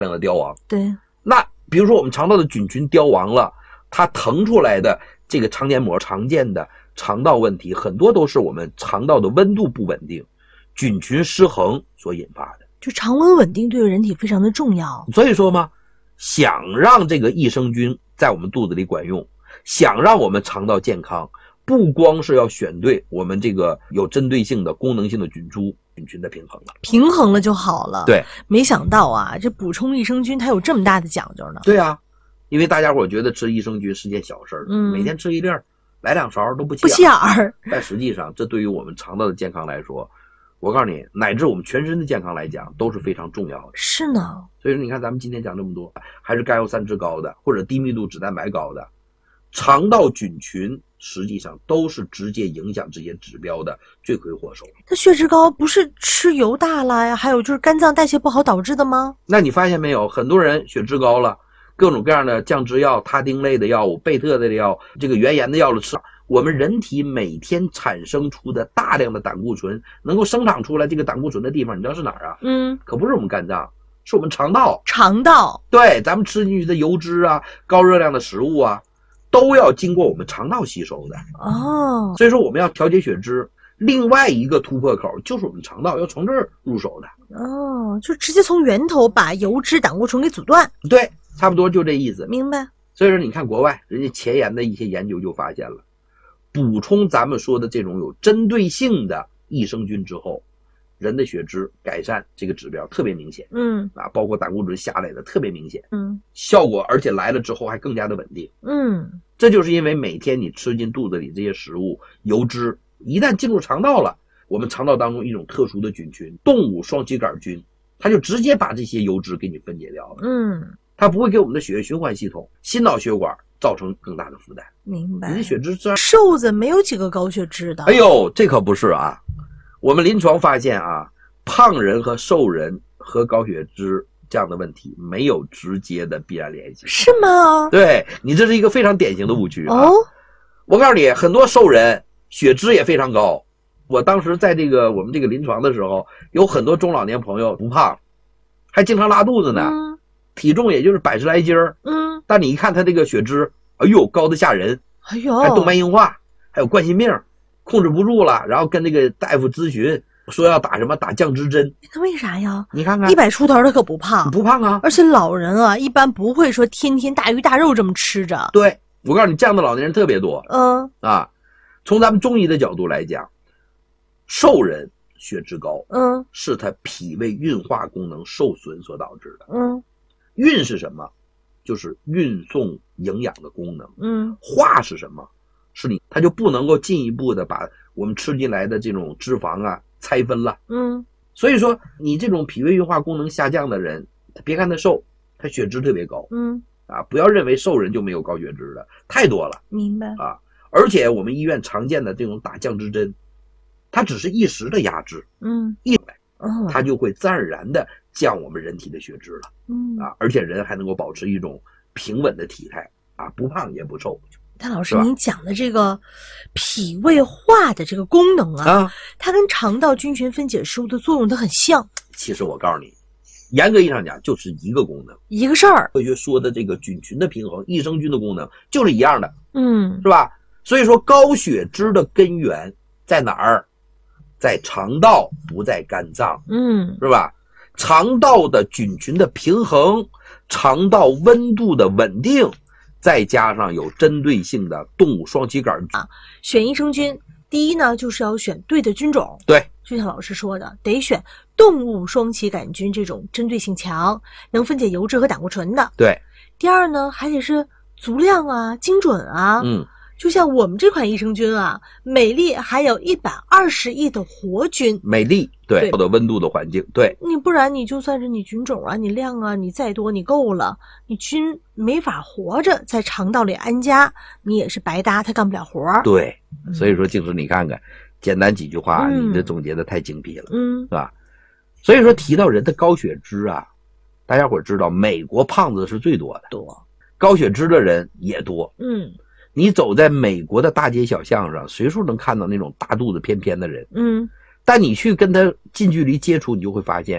量的凋亡。 对， 那比如说我们肠道的菌群凋亡了，它腾出来的这个肠黏膜常见的肠道问题，很多都是我们肠道的温度不稳定、菌群失衡所引发的。 就常温稳定对人体非常的重要。 所以说嘛，想让这个益生菌在我们肚子里管用，想让我们肠道健康，不光是要选对我们这个有针对性的功能性的菌株，菌群的平衡了， 平衡了就好了。 对， 没想到啊，这补充益生菌它有这么大的讲究呢。 对啊，因为大家伙觉得吃益生菌是件小事儿，每天吃一粒儿，来2勺都不起眼儿。但实际上，这对于我们肠道的健康来说，我告诉你，乃至我们全身的健康来讲，都是非常重要的。 是呢。 所以说，你看咱们今天讲这么多，还是甘油三酯高的，或者低密度脂蛋白高的，肠道菌群实际上都是直接影响这些指标的罪魁祸首。 那血脂高不是吃油大了呀，还有就是肝脏代谢不好导致的吗？ 那你发现没有，很多人血脂高了，各种各样的降脂药、他汀类的药物、贝特类的药，这个原盐的药了吃。我们人体每天产生出的大量的胆固醇，能够生长出来这个胆固醇的地方，你知道是哪儿啊？可不是我们肝脏，是我们肠道。 肠道。 对，咱们吃进去的油脂啊、高热量的食物啊，都要经过我们肠道吸收的。 哦， 所以说我们要调节血脂，另外一个突破口就是我们肠道，要从这儿入手的。 哦，就直接从源头把油脂、胆固醇给阻断。 对，差不多就这意思。 明白。 所以说你看国外人家前沿的一些研究就发现了，补充咱们说的这种有针对性的益生菌之后，人的血脂改善这个指标特别明显。包括胆固醇下来的特别明显。效果而且来了之后还更加的稳定。这就是因为每天你吃进肚子里这些食物油脂一旦进入肠道了，我们肠道当中一种特殊的菌群动物双歧杆菌，它就直接把这些油脂给你分解掉了。它不会给我们的血液循环系统、心脑血管造成更大的负担。 明白。 你的血脂自然瘦子没有几个高血脂的。 哎呦，这可不是啊！我们临床发现啊，胖人和瘦人和高血脂这样的问题没有直接的必然联系。 是吗？ 对，你这是一个非常典型的误区啊！我告诉你，很多瘦人血脂也非常高。我当时在我们这个临床的时候，有很多中老年朋友不胖，还经常拉肚子呢。体重也就是100来斤儿。但你一看他这个血脂，哎呦，高的吓人。 哎呦， 还动脉硬化，还有冠心病，控制不住了，然后跟那个大夫咨询，说要打降脂针。 那为啥呀？ 你看看 100出头他可不胖。 不胖啊。 而且老人啊，一般不会说天天大鱼大肉这么吃着。 对，我告诉你，这样的老年人特别多。从咱们中医的角度来讲，瘦人血脂高，是他脾胃运化功能受损所导致的。运是什么？就是运送营养的功能。化是什么？是它就不能够进一步的把我们吃进来的这种脂肪啊拆分了。所以说你这种脾胃运化功能下降的人，别看他瘦，他血脂特别高。不要认为瘦人就没有高血脂的，太多了。 明白啊。而且我们医院常见的这种打降脂针，它只是一时的压制。它就会自然而然的降我们人体的血脂了。而且人还能够保持一种平稳的体态不胖也不瘦。 但老师，您讲的这个脾胃化的这个功能它跟肠道菌群分解食物的作用都很像。 其实我告诉你，严格意义上讲就是一个功能， 一个事儿。 科学说的这个菌群的平衡，益生菌的功能就是一样的。是吧？所以说高血脂的根源在哪儿？在肠道，不在肝脏。是吧？肠道的菌群的平衡，肠道温度的稳定，再加上有针对性的动物双歧杆选益生菌，第一呢就是要选对的菌种。 对， 就像老师说的，得选动物双歧杆菌这种针对性强，能分解油脂和胆固醇的。 对。 第二呢，还得是足量精准就像我们这款益生菌美丽还有120亿的活菌。 美丽，对，的温度的环境，对。 你不然你就算是你菌种你量你再多，你够了，你菌没法活着在肠道里安家，你也是白搭，它干不了活。 对，所以说净是你看看，简单几句话，你这总结的太精辟了，是吧？所以说提到人的高血脂大家伙知道，美国胖子是最多的，高血脂的人也多。你走在美国的大街小巷上，随处能看到那种大肚子翩翩的人。但你去跟他近距离接触，你就会发现，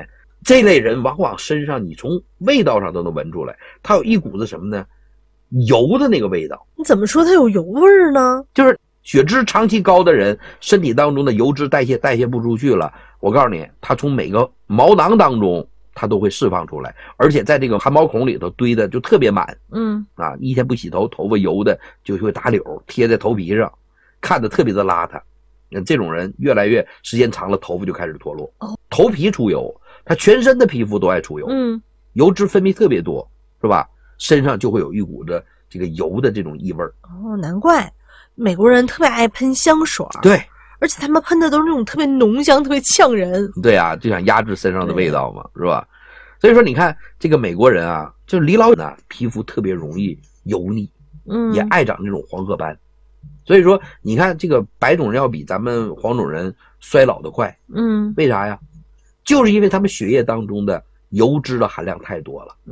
这类人往往身上你从味道上都能闻出来，他有一股子什么呢？油的那个味道。 你怎么说它有油味儿呢？ 就是血脂长期高的人，身体当中的油脂代谢不出去了，我告诉你，他从每个毛囊当中它都会释放出来，而且在这个汗毛孔里头堆的就特别满。一天不洗头，头发油的就会打绺，贴在头皮上，看着特别的邋遢。这种人越来越时间长了，头发就开始脱落。头皮出油，他全身的皮肤都爱出油。油脂分泌特别多，是吧？身上就会有一股的这个油的这种异味。 难怪美国人特别爱喷香水。 对， 而且他们喷的都是那种特别浓香、特别呛人。 对啊，就想压制身上的味道嘛，是吧？所以说你看这个美国人啊，就是离老远呢，皮肤特别容易油腻，也爱长这种黄褐斑。所以说你看这个白种人要比咱们黄种人衰老的快。为啥呀？就是因为他们血液当中的油脂的含量太多了。